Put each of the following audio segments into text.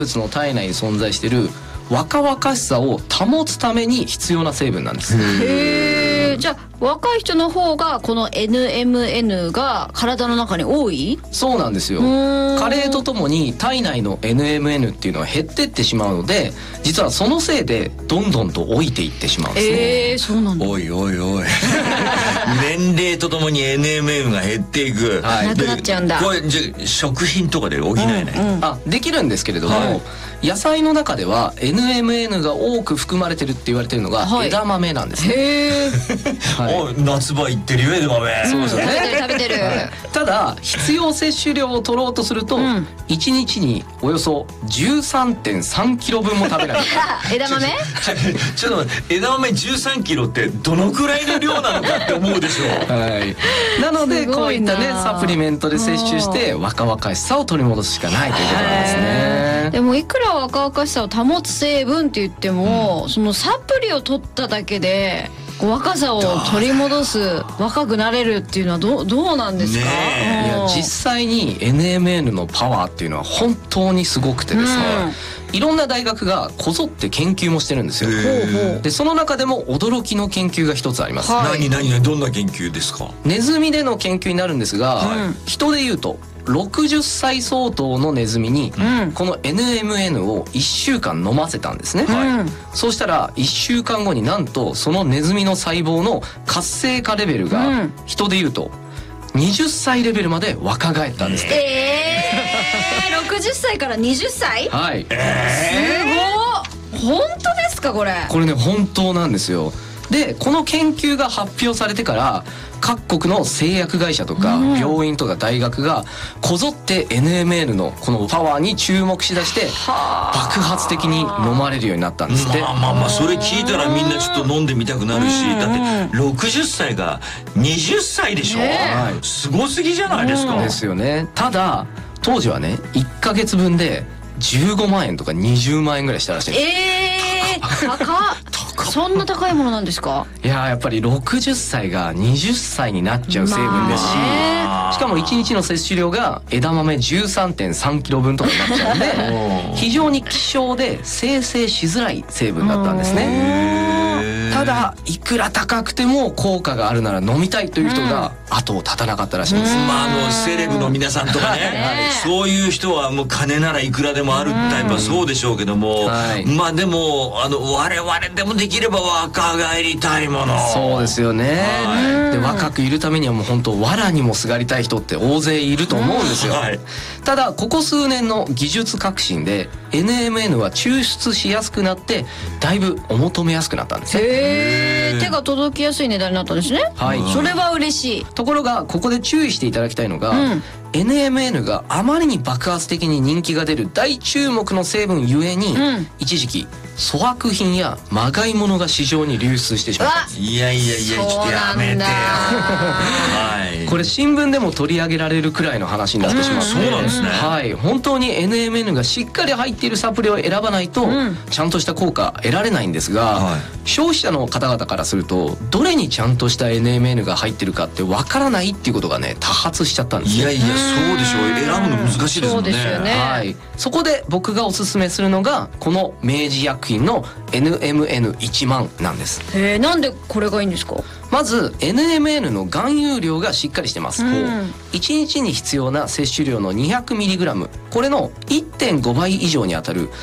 物の体内に存在している若々しさを保つために必要な成分なんです。 へー、じゃあ若い人の方がこの NMN が体の中に多い？ そうなんですよ。加齢とともに体内の NMN っていうのは減ってってしまうので、実はそのせいでどんどんと老いていってしまうんですね。 そうなんだ。 おいおいおい年齢とともに NMN が減っていく、 はい、 なくなっちゃうんだ。 これじゃ食品とかで補えない、 できるんですけれども、 はい、 野菜の中では NMN が多く含まれてるって言われてるのが枝豆なんですね。 へー、 はい、 お夏場行ってるよ枝豆。 そうですよね。 食べてる、 ただ必要摂取量を取ろうとすると、1日におよそ 13.3 キロ分も食べないと枝豆ちょっと待って、枝豆13キロってどのくらいの量なのかって思うでしょはい、なのでこういったねサプリメントで摂取して若々しさを取り戻すしかないということなんですね。 でもいくら若々しさを保つ成分って言っても、そのサプリを取っただけで若さを取り戻す、若くなれるっていうのはどうなんですか？ いや実際に NMN のパワーっていうのは本当にすごくてですね、いろんな大学がこぞって研究もしてるんですよ。でその中でも驚きの研究が一つあります。 何どんな研究ですか？ ネズミでの研究になるんですが、人でいうと60歳相当のネズミにこの NMN を1週間飲ませたんですね。そうしたら1週間後になんとそのネズミの細胞の活性化レベルが人でいうと20歳レベルまで若返ったんですね。 60歳から20歳？ はい。 すごい。本当ですかこれ？ これね本当なんですよ。でこの研究が発表されてから各国の製薬会社とか病院とか大学がこぞって NMN のこのパワーに注目しだして爆発的に飲まれるようになったんですって。 まあそれ聞いたらみんなちょっと飲んでみたくなるし、だって60歳が20歳でしょ、すごすぎじゃないですか。 ですよね。ただ当時はね1ヶ月分で15万円とか20万円ぐらいしたらしいんです。 高っ。そんな高いものなんですか？ いややっぱり60歳が20歳になっちゃう成分ですし、しかも1日の摂取量が枝豆 13.3 キロ分とかになっちゃうんで非常に希少で生成しづらい成分だったんですね。ただいくら高くても効果があるなら飲みたいという人が後を絶たなかったらしいんです。 セレブの皆さんとかねそういう人はもう金ならいくらでもあるタイプはそうでしょうけども、まあでも我々でもできれば若返りたいもの。 そうですよね。で若くいるためにはもう本当藁にもすがりたい人って大勢いると思うんですよ。ただここ数年の技術革新で NMN は抽出しやすくなってだいぶお求めやすくなったんですね。 手が届きやすい値段になったんですね。 はい、 それは嬉しい。 ところがここで注意していただきたいのが、NMN があまりに爆発的に人気が出る大注目の成分ゆえに、一時期粗悪品やまがいものが市場に流出してしまったんです。 いやちょっとやめてよ。 これ新聞でも取り上げられるくらいの話になってしまって、 そうなんですね。 はい、本当に NMN がしっかり入っているサプリを選ばないと、ちゃんとした効果得られないんですが、消費者の方々からするとどれにちゃんとした NMN が入ってるかってわからないっていうことがね多発しちゃったんですね。 そうでしょう。選ぶの難しいですもんね。 はい、そこで僕がおすすめするのがこの明治薬品の NMN1 万なんです。 なんでこれがいいんですか？ まず NMN の含有量がしっかりしてます。1日に必要な摂取量の 200mg これの 1.5 倍以上にあたる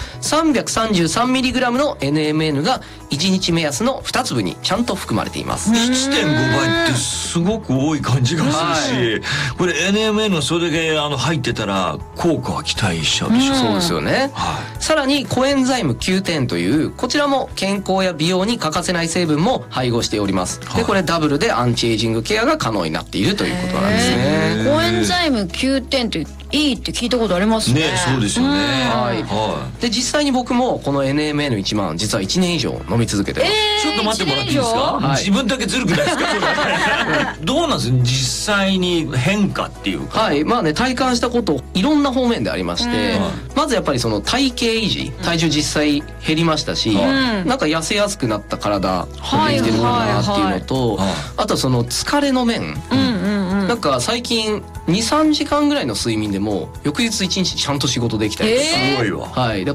333mg の NMN が1日目安の2粒にちゃんと含まれています。 1.5 倍ってすごく多い感じがするし、これ NMN のそれだけ入ってたら効果は期待しちゃうでしょ。 そうですよね。さらにコエンザイム Q10 というこちらも健康や美容に欠かせない成分も配合しております。でこれダブルでアンチエイジングケアが可能になっているということなんですね。 コエンザイム Q10 っていいって聞いたことありますね。 そうですよね。 で実際に僕もこの NMN1 万実は1年以上飲み続けてます。 ちょっと待ってもらっていいですか？自分だけずるくないですか？どうなんです実際に変化っていうか。 まあね体感したこといろんな方面でありまして、まずやっぱりその体型維持、体重実際減りましたし、なんか痩せやすくなった体できてるなっていうのと、あとその疲れの面、なんか最近 2,3 時間ぐらいの睡眠でも翌日1日ちゃんと仕事できたりとか。 すごいわ。 だから